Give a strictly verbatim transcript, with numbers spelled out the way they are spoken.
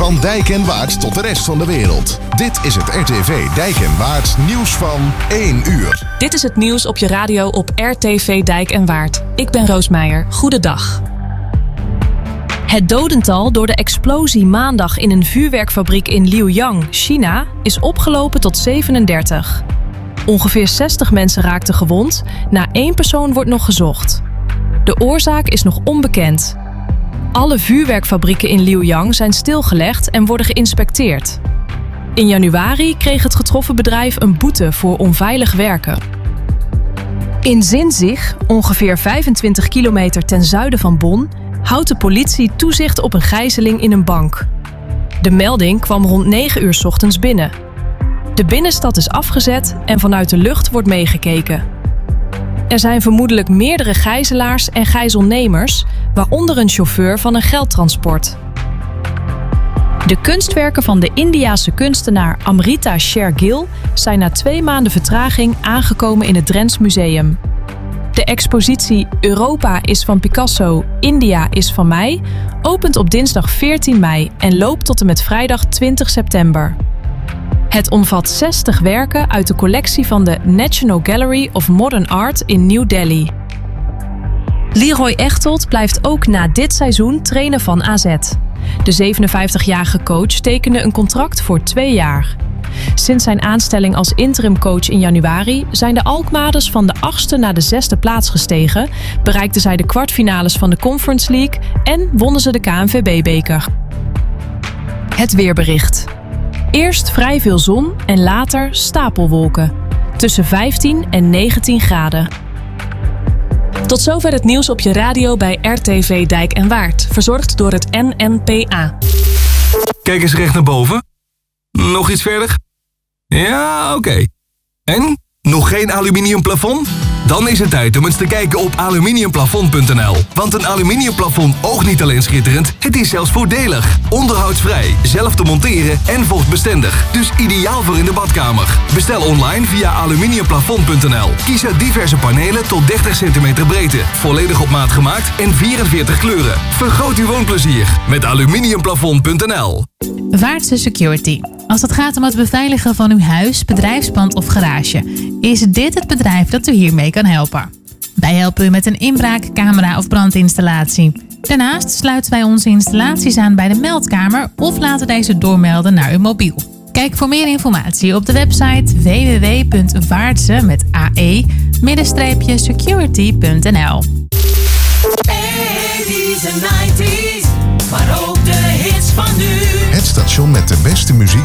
Van Dijk en Waard tot de rest van de wereld. Dit is het R T V Dijk en Waard nieuws van één uur. Dit is het nieuws op je radio op R T V Dijk en Waard. Ik ben Roos Meijer. Goedendag. Het dodental door de explosie maandag in een vuurwerkfabriek in Liuyang, China, is opgelopen tot zevenendertig. Ongeveer zestig mensen raakten gewond. Na één persoon wordt nog gezocht. De oorzaak is nog onbekend. Alle vuurwerkfabrieken in Liuyang zijn stilgelegd en worden geïnspecteerd. In januari kreeg het getroffen bedrijf een boete voor onveilig werken. In Sinzig, ongeveer vijfentwintig kilometer ten zuiden van Bonn, houdt de politie toezicht op een gijzeling in een bank. De melding kwam rond negen uur 's ochtends binnen. De binnenstad is afgezet en vanuit de lucht wordt meegekeken. Er zijn vermoedelijk meerdere gijzelaars en gijzelnemers, waaronder een chauffeur van een geldtransport. De kunstwerken van de Indiase kunstenaar Amrita Shergill zijn na twee maanden vertraging aangekomen in het Drents Museum. De expositie Europa is van Picasso, India is van mij opent op dinsdag veertien mei en loopt tot en met vrijdag twintig september. Het omvat zestig werken uit de collectie van de National Gallery of Modern Art in New Delhi. Leroy Echtelt blijft ook na dit seizoen trainer van A Z. De zevenenvijftigjarige coach tekende een contract voor twee jaar. Sinds zijn aanstelling als interimcoach in januari zijn de Alkmaarders van de achtste naar de zesde plaats gestegen, bereikten zij de kwartfinales van de Conference League en wonnen ze de K N V B-beker. Het weerbericht. Eerst vrij veel zon en later stapelwolken. Tussen vijftien en negentien graden. Tot zover het nieuws op je radio bij R T V Dijk en Waard. Verzorgd door het N N P A. Kijk eens recht naar boven. Nog iets verder? Ja, oké. Okay. En? Nog geen aluminium plafond? Dan is het tijd om eens te kijken op aluminiumplafond punt n l. Want een aluminiumplafond oogt niet alleen schitterend, het is zelfs voordelig. Onderhoudsvrij, zelf te monteren en vochtbestendig. Dus ideaal voor in de badkamer. Bestel online via aluminiumplafond punt n l. Kies uit diverse panelen tot dertig centimeter breedte. Volledig op maat gemaakt en vierenveertig kleuren. Vergroot uw woonplezier met aluminiumplafond punt n l. Vaartse Security. Als het gaat om het beveiligen van uw huis, bedrijfspand of garage, is dit het bedrijf dat u hiermee kan helpen. Wij helpen u met een inbraak, camera of brandinstallatie. Daarnaast sluiten wij onze installaties aan bij de meldkamer of laten deze doormelden naar uw mobiel. Kijk voor meer informatie op de website w w w punt vaartse met ae security punt n l. eighties en nineties, maar ook de hits van nu. Het station met de beste muziek